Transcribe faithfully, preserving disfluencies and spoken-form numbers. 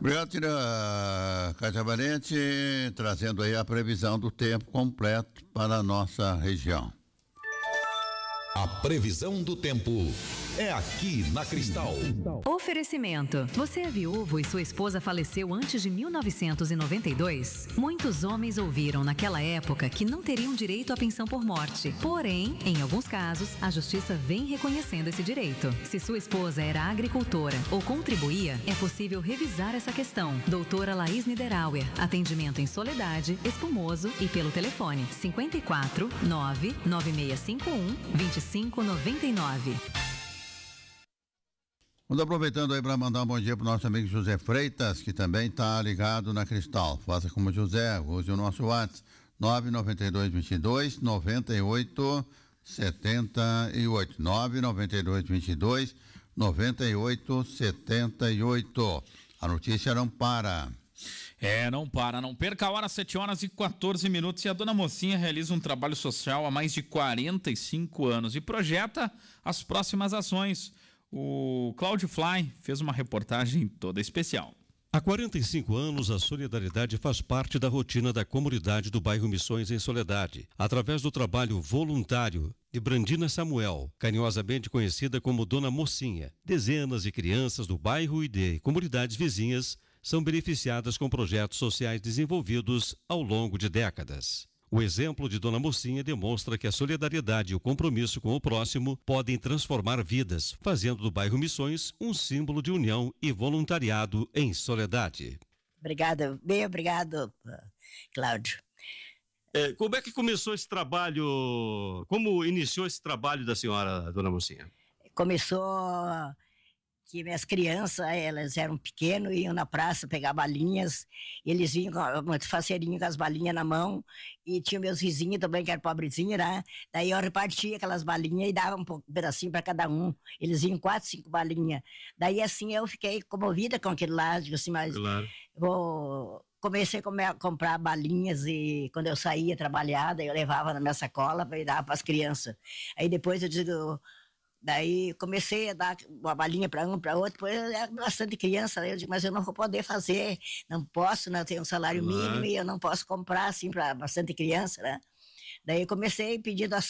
Obrigado, Tira Cajabarente, trazendo aí a previsão do tempo completo para a nossa região. A previsão do tempo é aqui na Cristal. Oferecimento. Você é viúvo e sua esposa faleceu antes de mil novecentos e noventa e dois? Muitos homens ouviram naquela época que não teriam direito à pensão por morte. Porém, em alguns casos, a justiça vem reconhecendo esse direito. Se sua esposa era agricultora ou contribuía, é possível revisar essa questão. Doutora Laís Niederauer. Atendimento em Soledade, Espumoso e pelo telefone cinquenta e quatro, nove nove seis cinco um, vinte e cinco noventa e nove. Vamos aproveitando aí para mandar um bom dia para o nosso amigo José Freitas, que também está ligado na Cristal. Faça como José, use o nosso WhatsApp nove nove dois, vinte e dois, noventa e oito, setenta e oito. nove nove dois, vinte e dois, noventa e oito, setenta e oito. A notícia não para. É, não para, não perca a hora, sete horas e quatorze minutos, e a dona Mocinha realiza um trabalho social há mais de quarenta e cinco anos e projeta as próximas ações. O Cláudio Fly fez uma reportagem toda especial. Há quarenta e cinco anos, a solidariedade faz parte da rotina da comunidade do bairro Missões em Soledade, através do trabalho voluntário de Brandina Samuel, carinhosamente conhecida como Dona Mocinha. Dezenas de crianças do bairro e de comunidades vizinhas são beneficiadas com projetos sociais desenvolvidos ao longo de décadas. O exemplo de Dona Mocinha demonstra que a solidariedade e o compromisso com o próximo podem transformar vidas, fazendo do bairro Missões um símbolo de união e voluntariado em Soledade. Obrigada, bem obrigado, Cláudio. É, como é que começou esse trabalho, como iniciou esse trabalho da senhora, Dona Mocinha? Começou que minhas crianças, elas eram pequenas, iam na praça pegar balinhas, e eles vinham com muito faceirinho com as balinhas na mão, e tinha meus vizinhos também, que eram pobrezinhos, né? Daí eu repartia aquelas balinhas e dava um, pouco, um pedacinho para cada um. Eles vinham quatro, cinco balinhas. Daí assim eu fiquei comovida com aquilo lá, digo assim, mas claro. vou... Comecei a comer, comprar balinhas, e quando eu saía trabalhar, daí eu levava na minha sacola e dava para as crianças. Aí depois eu digo... Daí comecei a dar uma balinha para um, para outro, depois era bastante criança, né? Eu digo, mas eu não vou poder fazer, não posso, né? Eu tenho um salário mínimo e eu não posso comprar assim para bastante criança, né? Daí eu comecei a pedir doação